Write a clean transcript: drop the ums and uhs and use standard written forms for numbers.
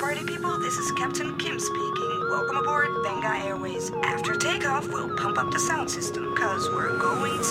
party people, this is Captain Kim speaking. Welcome aboard Benga Airways. After takeoff, we'll pump up the sound system, cause we're going